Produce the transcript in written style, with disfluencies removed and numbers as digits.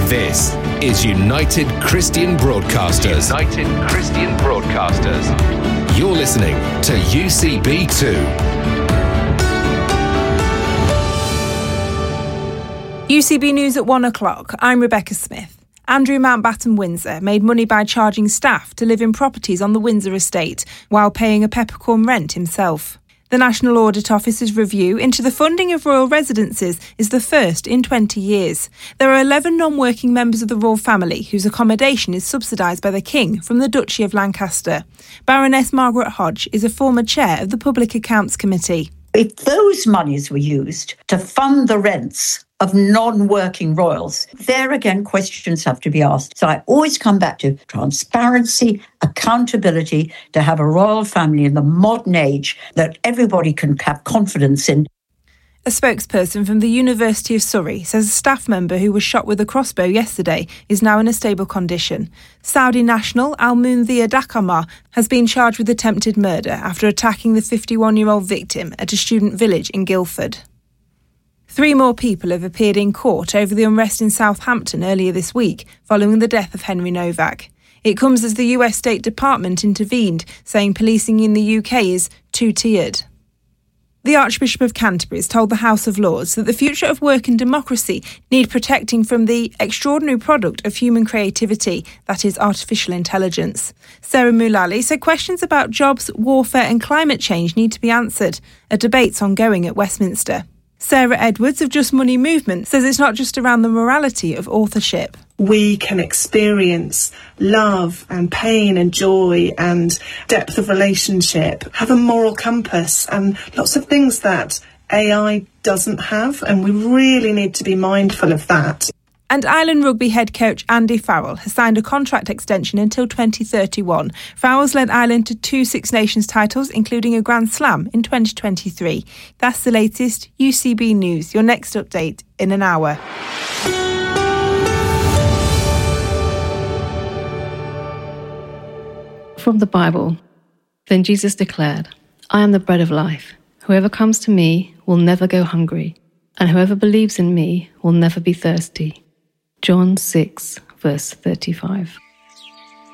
This is United Christian Broadcasters. United Christian Broadcasters. You're listening to UCB2. UCB News at 1 o'clock. I'm Rebecca Smith. Andrew Mountbatten Windsor made money by charging staff to live in properties on the Windsor estate while paying a peppercorn rent himself. The National Audit Office's review into the funding of royal residences is the first in 20 years. There are 11 non-working members of the royal family whose accommodation is subsidised by the King from the Duchy of Lancaster. Baroness Margaret Hodge is a former chair of the Public Accounts Committee. If those monies were used to fund the rents of non-working royals, there again questions have to be asked. So I always come back to transparency, accountability, to have a royal family in the modern age that everybody can have confidence in. A spokesperson from the University of Surrey says a staff member who was shot with a crossbow yesterday is now in a stable condition. Saudi national Al-Munzir Dakamar has been charged with attempted murder after attacking the 51-year-old victim at a student village in Guildford. 3 more people have appeared in court over the unrest in Southampton earlier this week, following the death of Henry Novak. It comes as the US State Department intervened, saying policing in the UK is two-tiered. The Archbishop of Canterbury has told the House of Lords that the future of work and democracy need protecting from the extraordinary product of human creativity, that is artificial intelligence. Sarah Mullally said questions about jobs, warfare and climate change need to be answered. A debate's ongoing at Westminster. Sarah Edwards of Just Money Movement says it's not just around the morality of authorship. We can experience love and pain and joy and depth of relationship, have a moral compass and lots of things that AI doesn't have, and we really need to be mindful of that. And Ireland rugby head coach Andy Farrell has signed a contract extension until 2031. Farrell's led Ireland to 2 Six Nations titles, including a Grand Slam in 2023. That's the latest UCB News. Your next update in an hour. From the Bible. Then Jesus declared, "I am the bread of life. Whoever comes to me will never go hungry, and whoever believes in me will never be thirsty." John 6, verse 35.